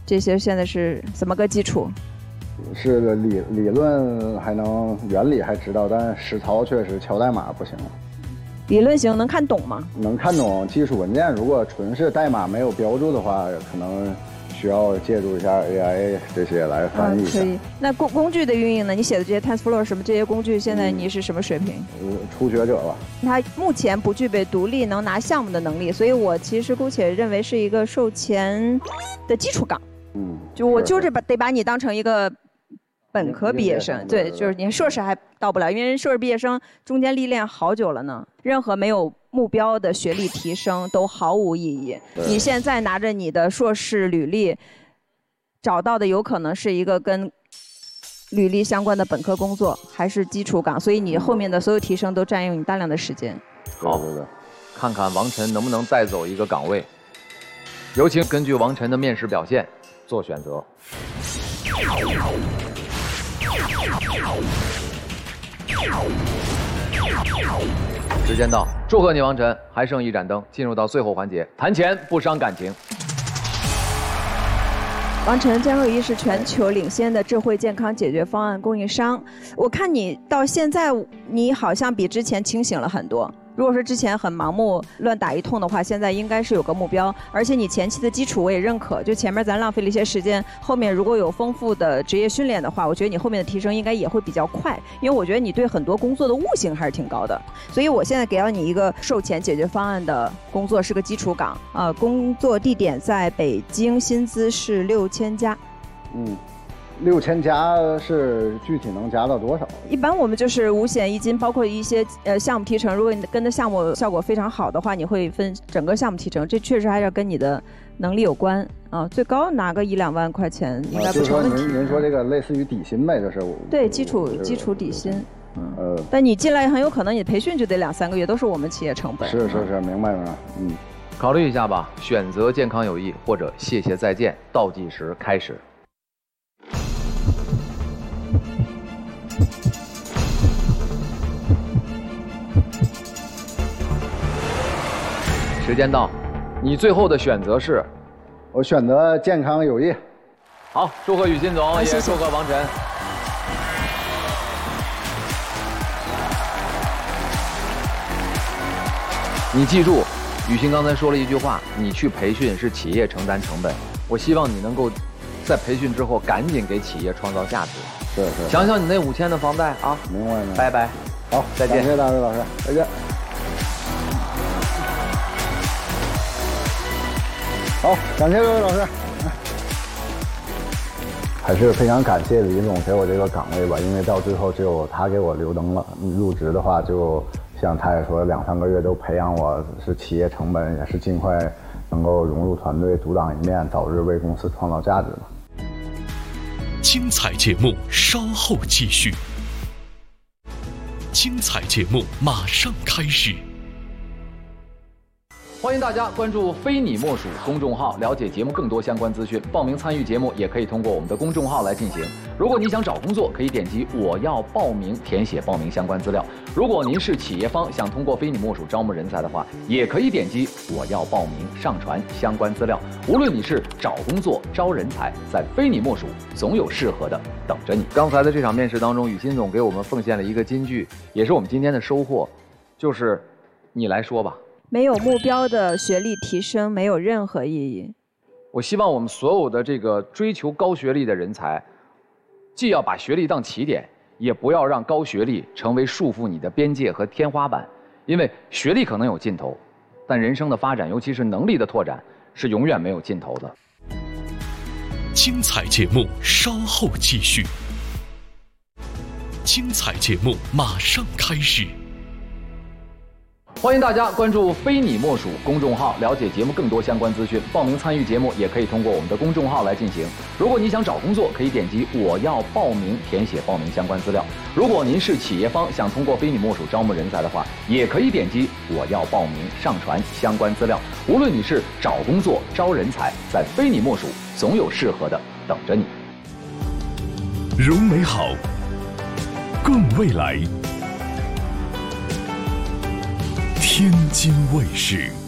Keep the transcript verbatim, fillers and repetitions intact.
这些现在是怎么个基础？ 是理理论还能，原理还知道，但实操确实敲代码不行了。 理论行，能看懂吗？ 能看懂技术文件，如果纯是代码没有标注的话，可能需要借助一下 A I 这些来翻译一下。 嗯、可以。那工工具的运营呢？你写的这些 TensorFlow 什么这些工具，现在你是什么水平？ 嗯、初学者吧。 他目前不具备独立能拿项目的能力，所以我其实姑且认为是一个售前的基础岗。 嗯， 就我就是把得把你当成一个本科毕业生，对，就是你硕士还到不了，因为硕士毕业生中间历练好久了呢。任何没有目标的学历提升都毫无意义。你现在拿着你的硕士履历，找到的有可能是一个跟履历相关的本科工作，还是基础岗，所以你后面的所有提升都占用你大量的时间。 好，看看王晨能不能带走一个岗位。有请根据王晨的面试表现做选择。时间到，祝贺你王晨，还剩一盏灯，进入到最后环节，谈钱不伤感情。 王晨，健康有益是全球领先的智慧健康解决方案供应商。我看你到现在，你好像比之前清醒了很多。如果说之前很盲目乱打一通的话，现在应该是有个目标，而且你前期的基础我也认可，就前面咱浪费了一些时间，后面如果有丰富的职业训练的话，我觉得你后面的提升应该也会比较快，因为我觉得你对很多工作的悟性还是挺高的，所以我现在给到你一个售前解决方案的工作，是个基础岗啊、呃，工作地点在北京，薪资是六千加。 嗯。六千加是具体能加到多少？ 一般我们就是五险一金，包括一些呃项目提成。如果你跟的项目效果非常好的话，你会分整个项目提成。这确实还是跟你的能力有关啊。最高拿个一两万块钱应该不成问题。 啊、您您说这个类似于底薪呗，就是对基础基础底薪。 嗯呃， 但你进来很有可能你培训就得两三个月，都是我们企业成本。 是是是，明白明白。嗯， 考虑一下吧，选择健康有益或者谢谢再见，倒计时开始。时间到，你最后的选择是？ 我选择健康有益。 好，祝贺宇鑫总，也祝贺王晨。你记住，宇鑫刚才说了一句话：你去培训是企业承担成本。我希望你能够在培训之后赶紧给企业创造价值。 是是。 想想你那五千的房贷啊！ 明白明白。 拜拜。 好， 再见。 感谢大卫老师，再见。好，感谢各位老师。还是非常感谢李总给我这个岗位吧，因为到最后只有他给我留灯了。入职的话，就像他也说，两三个月都培养我，是企业成本，也是尽快能够融入团队，独当一面，早日为公司创造价值吧。 精彩节目稍后继续，精彩节目马上开始。 欢迎大家关注非你莫属公众号，了解节目更多相关资讯。报名参与节目也可以通过我们的公众号来进行。如果你想找工作，可以点击我要报名，填写报名相关资料。如果您是企业方，想通过非你莫属招募人才的话，也可以点击我要报名，上传相关资料。无论你是找工作、招人才，在非你莫属总有适合的等着你。刚才的这场面试当中，宇鑫总给我们奉献了一个金句，也是我们今天的收获，就是你来说吧。 没有目标的学历提升没有任何意义。 我希望我们所有的这个追求高学历的人才，既要把学历当起点，也不要让高学历成为束缚你的边界和天花板。因为学历可能有尽头，但人生的发展，尤其是能力的拓展，是永远没有尽头的。 精彩节目稍后继续，精彩节目马上开始。 欢迎大家关注非你莫属公众号，了解节目更多相关资讯。报名参与节目也可以通过我们的公众号来进行。如果你想找工作，可以点击我要报名，填写报名相关资料。如果您是企业方，想通过非你莫属招募人才的话，也可以点击我要报名，上传相关资料。无论你是找工作、招人才，在非你莫属总有适合的等着你。 容美好，更未来。天津卫视。